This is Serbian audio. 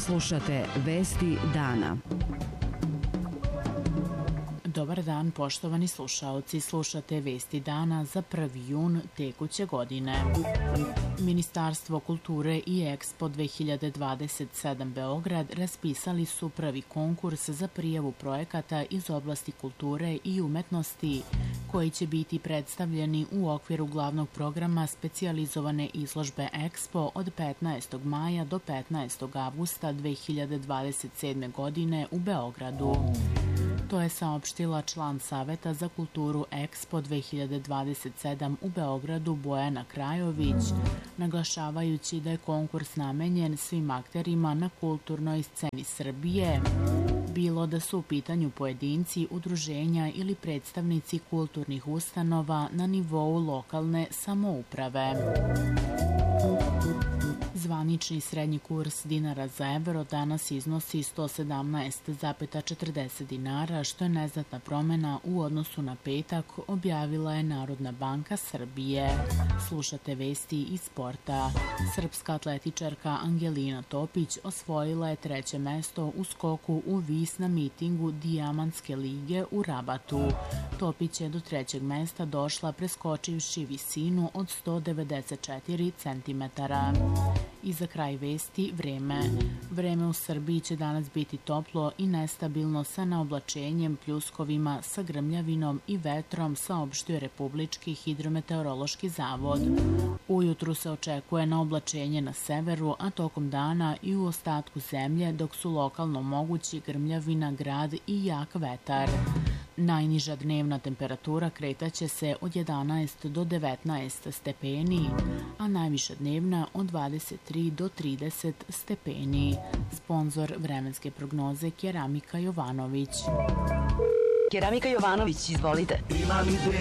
Slušate Vesti dana. Dobar dan, poštovani slušaoci. Slušate Vesti dana za 1. jun tekuće godine. Ministarstvo kulture i Expo 2027 Beograd raspisali su prvi konkurs za prijavu projekata iz oblasti kulture i umetnosti koji će biti predstavljeni u okviru glavnog programa specijalizovane izložbe Expo od 15. maja do 15. avgusta 2027. godine u Beogradu. To je saopštila član Saveta za kulturu Expo 2027 u Beogradu Bojana Krajović, naglašavajući da je konkurs namenjen svim akterima na kulturnoj sceni Srbije, bilo da su u pitanju pojedinci, udruženja ili predstavnici kulturnih ustanova na nivou lokalne samouprave. Zvanični srednji kurs dinara za evro danas iznosi 117,40 dinara, što je neznatna promena u odnosu na petak, objavila je Narodna banka Srbije. Slušate vesti iz sporta. Srpska atletičarka Angelina Topić osvojila je 3. mesto u skoku u vis na mitingu Dijamantske lige u Rabatu. Topić je do 3. mesta došla preskočivši visinu od 194 cm. I za kraj vesti vreme. Vreme u Srbiji će danas biti toplo i nestabilno sa naoblačenjem, pljuskovima, sa grmljavinom i vetrom, saopštio Republički hidrometeorološki zavod. Ujutru se očekuje naoblačenje na severu, a tokom dana i u ostatku zemlje, dok su lokalno mogući grmljavina, grad i jak vetar. Najniža dnevna temperatura kretaće se od 11 do 19 stepeni, a najviša dnevna od 23 do 30 stepeni. Sponzor vremenske prognoze Keramika Jovanović. Keramika Jovanović, izvolite. Imam ideju